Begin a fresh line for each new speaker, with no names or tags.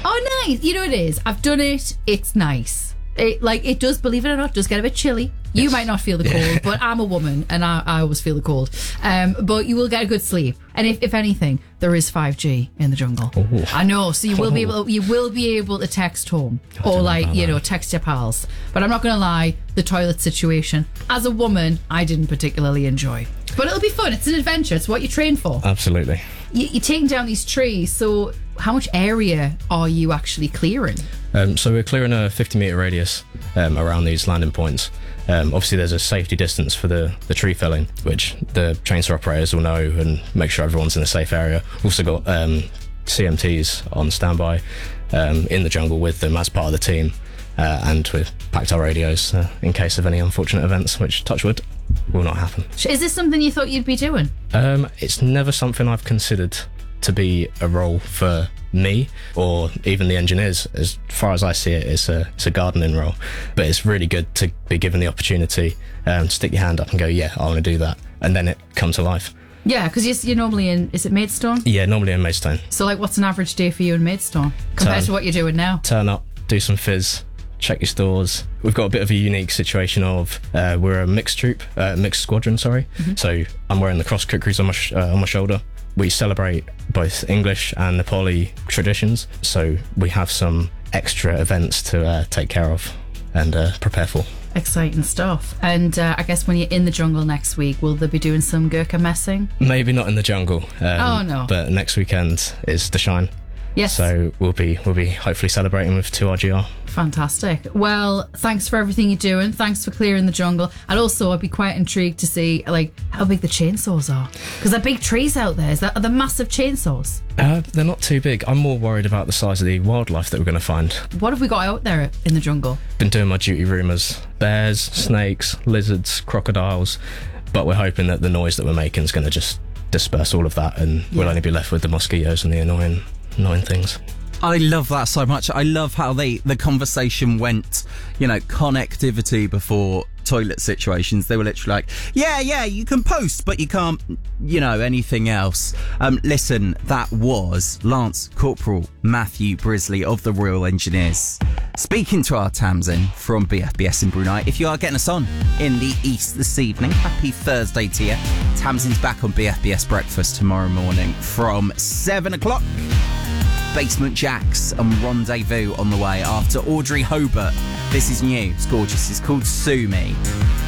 Oh, nice. You know what it is? I've done it. It's nice. It does, believe it or not, does get a bit chilly. You
Yes.
might not feel the cold, but I'm a woman and I always feel the cold. But you will get a good sleep. And if anything, there is 5G in the jungle.
Ooh.
I know, so you will be able to text home or text your pals. But I'm not going to lie, the toilet situation, as a woman, I didn't particularly enjoy. But it'll be fun. It's an adventure. It's what you train for.
Absolutely.
You're taking down these trees, so how much area are you actually clearing?
So we're clearing a 50-metre radius around these landing points. Obviously, there's a safety distance for the tree felling, which the chainsaw operators will know and make sure everyone's in a safe area. We've also got CMTs on standby in the jungle with them as part of the team. And we've packed our radios in case of any unfortunate events, which, touch wood, will not happen.
Is this something you thought you'd be doing?
It's never something I've considered to be a role for me or even the engineers. As far as I see it, it's a gardening role, but it's really good to be given the opportunity to stick your hand up and go, yeah, I want to do that, and then it come to life.
Yeah, because you're normally in, is it Maidstone?
Yeah, normally in Maidstone.
So what's an average day for you in Maidstone compared to what you're doing now?
Turn up, do some fizz, check your stores. We've got a bit of a unique situation of we're a mixed squadron, sorry. Mm-hmm. So I'm wearing the cross kukris on my shoulder. We celebrate both English and Nepali traditions, so we have some extra events to take care of and prepare for.
Exciting stuff. And I guess when you're in the jungle next week, will they be doing some Gurkha messing?
Maybe not in the jungle.
Oh no!
But next weekend is the Shine.
Yes.
So we'll be hopefully celebrating with 2RGR.
Fantastic. Well, thanks for everything you're doing. Thanks for clearing the jungle. And also, I'd be quite intrigued to see how big the chainsaws are, because they're big trees out there. Are they massive chainsaws?
They're not too big. I'm more worried about the size of the wildlife that we're going to find.
What have we got out there in the jungle?
Been doing my duty rumours. Bears, snakes, lizards, crocodiles. But we're hoping that the noise that we're making is going to just disperse all of that, and we'll only be left with the mosquitoes and the annoying things.
I love that so much. I love how the conversation went, connectivity before toilet situations. They were literally like, yeah, you can post, but you can't, anything else. Listen, that was Lance Corporal Matthew Brisley of the Royal Engineers speaking to our Tamsin from BFBS in Brunei. If you are getting us on in the East this evening, happy Thursday to you. Tamsin's back on BFBS Breakfast tomorrow morning from 7 o'clock. Basement Jacks and Rendezvous on the way after Audrey Hobart. This is new. It's gorgeous. It's called Sue Me.